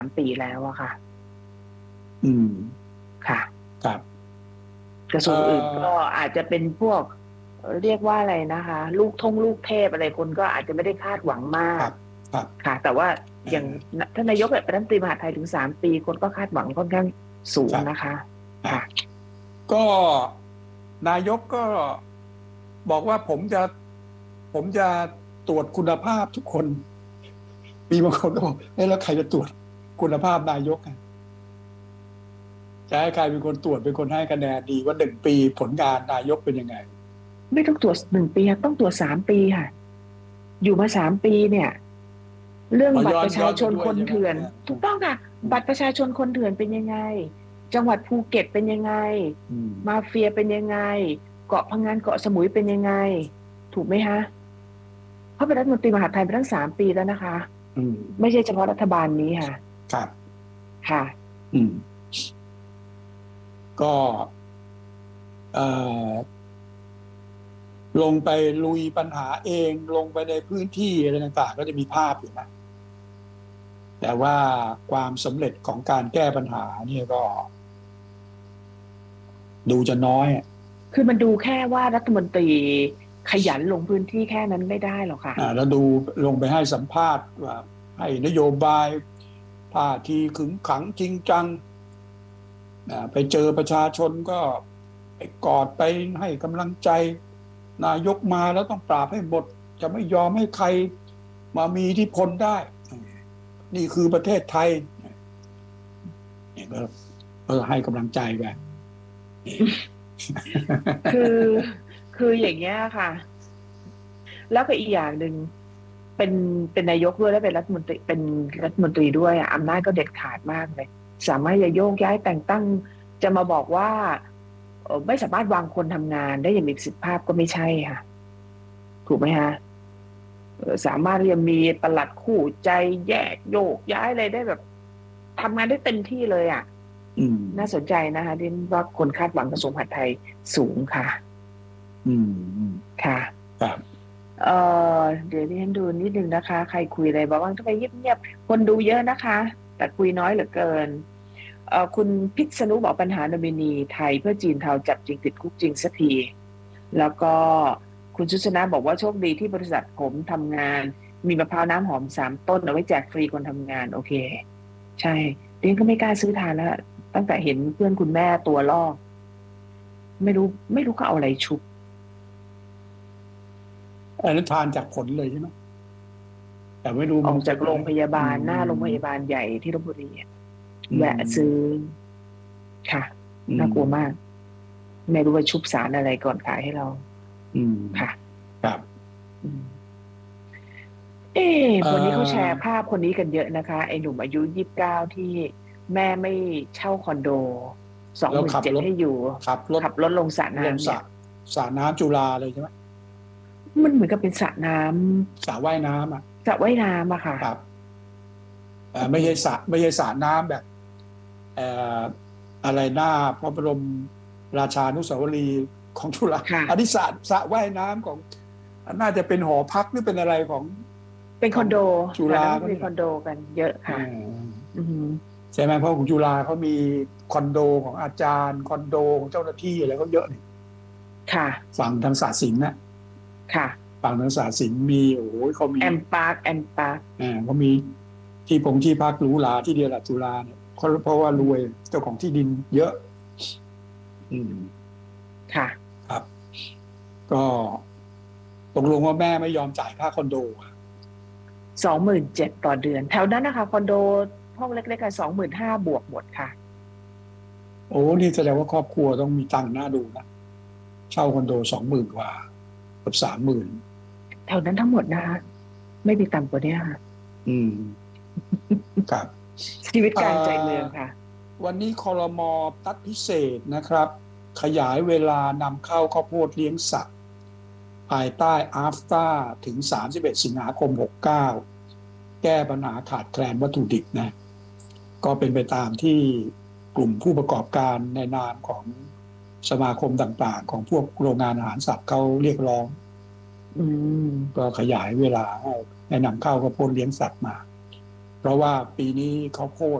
ปีแล้วอะค่ะอืมค่ะครับกระทรเอ่วงอื่นอก็อาจจะเป็นพวกเรียกว่าอะไรนะคะลูกเทพอะไรคนก็อาจจะไม่ได้คาดหวังมากครับครับค่ะแต่ว่าอย่างเอ่อท่านนายกแบบรัฐมนตรีมหาดไทยถึง3 ปีคนก็คาดหวังค่อนข้างสูครับงนะคะครับค่ะก็นายกก็บอกว่าผมจะตรวจคุณภาพทุกคนมีบางคนก็บอกเอ้แล้วใครจะตรวจคุณภาพนายกอ่ะจะให้ใครเป็นคนตรวจเป็นคนให้คะแนนดีว่า1 ปีผลงานนายกเป็นยังไงไม่ต้องตรวจ1 ปีค่ะต้องตรวจ3 ปีค่ะอยู่มา3 ปีเนี่ย เรื่องขอบัตรย้อนย้อนไปประชาชนด้วยใช่ไหมคนเถื่อนถูกต้องค่ะบัตรประชาชนคนเถื่อนเป็นยังไงจังหวัดภูเก็ตเป็นยังไงอืมมาเฟียเป็นยังไงเกาะพังงานเกาะสมุยเป็นยังไงถูกไหมคะเขาเป็นรัฐมนตรีมหาดไทยมาตั้ง3 ปีแล้วนะคะอืมไม่ใช่เฉพาะรัฐบาลนี้ค่ะครับค่ะอืมก็เอ่อลงไปลุยปัญหาเองลงไปในพื้นที่อะไรต่างๆก็จะมีภาพอยู่นะแต่ว่าความสำเร็จของการแก้ปัญหาเนี่ยก็ดูจะน้อยคือมันดูแค่ว่ารัฐมนตรีขยันลงพื้นที่แค่นั้นไม่ได้หรอกค่ะแล้วดูลงไปให้สัมภาษณ์ว่าให้นโยบายท่าทีขึงขังจริงจังไปเจอประชาชนก็ไปกอดไปให้กำลังใจนายกมาแล้วต้องปราบให้หมดจะไม่ยอมให้ใครมามีอิทธิพลได้นี่คือประเทศไทยเนี่ยก็ให้กำลังใจไปคือคืออย่างเงี้ยค่ะ แล้วก็อีกอย่างหนึ่งเป็นเป็นนายกด้วยและเป็นรัฐมนตรีด้วยอ่ะอำนาจก็เด็ดขาดมากเลยสามารถจะโยกย้ายแต่งตั้งจะมาบอกว่าไม่สามารถวางคนทำงานได้อย่างมีประสิทธิภาพก็ไม่ใช่ค่ะถูกไหมคะสามารถที่จะมีปลัดคู่ใจแยกโยกย้ายอะไรได้แบบทำงานได้เต็มที่เลยอ่ะอืมน่าสนใจนะคะที่ว่าคนคาดหวังกระทรวงมหาดไทยสูงค่ะอืมอืมค่ะครับเอ่เดี๋ยวดิฉันดูนิดนึงนะคะใครคุยอะไรบ้างทำไมเงียบๆคนดูเยอะนะคะแต่คุยน้อยเหลือเกินคุณพิษณุบอกปัญหาโนมินีไทยเพื่อจีนเทาจับจริงติดคุกจริงสักทีแล้วก็คุณชุชนะบอกว่าโชคดีที่บริษัทผมทำงานมีมะพร้าวน้ำหอม3 ต้นเอาไว้แจกฟรีคนทำงานโอเคใช่ดิฉันก็ไม่กล้าซื้อทานแล้วตั้งแต่เห็นเพื่อนคุณแม่ตัวลอกไม่รู้เขาเอาอะไรชุบอันนั้นทานจากผลเลยใช่ไหมแต่ไม่รู้ออกจากมันเป็นอะไรโรงพยาอืบาลหน้าโรงพมยาบาลใหญ่ที่ลพบุรีอืแวะซื้อมค่ะอืมน่ากลัวมากไม่รู้ว่าชุบสารอะไรก่อนขายให้เราอืมค่ะครับอืมเอ๊ะเอ่วันนี้เขาแชอร์ภาพคนนี้กันเยอะนะคะไอ้หนุ่มอายุ29ที่แม่ไม่เช่าคอนโดสองแล้วหมื่นเจ็ดขับรถให้อยู่ขับรถขับรถลงสระลงน้ำเนี่ยสระน้ำจุฬาเลยใช่ไหมมันเหมือนกับเป็นสระน้สระว่ายน้ำอ่ะำสระว่ายน้ำอะค่ะครับโอ้โหไม่ใช่สระน้ำแบบเอ่ออะไรหน้าพระบรมราชานุสาวรีย์ของจุฬาค่ะอันนี้สระว่ายน้ำของน่าจะเป็นหอพักหรือเป็นอะไรของเป็นคอนโดจุฬาสระน้ำมันก็นี่แหละเป็นคอนโดกันเยอะเอค่ะออือหือใช่ไหมเพราะของจุฬาเขามีคอนโดของอาจารย์คอนโดของเจ้าหน้าที่อะไรเขาเยอะนี่ค่ะฝั่งทางศาสตร์ศิลป์นะค่ะฝั่งทางศาสตร์ศิลป์มีโอ้โหเขามีแอมปาร์คเขามีที่พักหรูหราที่เดียวแหละจุฬาเนี่ยเพราะว่ารวยเจ้าของที่ดินเยอะอืมค่ะครับก็ตกลงว่าแม่ไม่ยอมจ่ายค่าคอนโดอะ 27,000ต่อเดือนแถวนั้นนะคะคอนโดห้องเล็กๆกัน25,000บวกหมดค่ะโอ้นี่แสดงว่าครอบครัวต้องมีตังค์น่าดูนะเช่าคอนโด20,000กว่าเกือบ30,000 แถวนั้นทั้งหมดนะคะไม่มีต่ำกว่านี้ค่ะอืมครับชีวิตเอ่กลางใจเมือองค่ะวันนี้ครม.ตัดพิเศษนะครับขยายเวลานำเข้าข้าวโพดเลี้ยงสัตว์ภายใต้อาฟตาถึง31 สิงหาคม 69แก้ปัญหาขาดแคลนวัตถุดิบนะก็เป็นไปตามที่กลุ่มผู้ประกอบการในนามของสมาคมต่างๆของพวกโรงงานอาหารสัตว์เขาเรียกร้องอืมก็ขยายเวลาให้นำเข้าข้าวโพดเลี้ยงสัตว์มาเพราะว่าปีนี้ข้าวโพด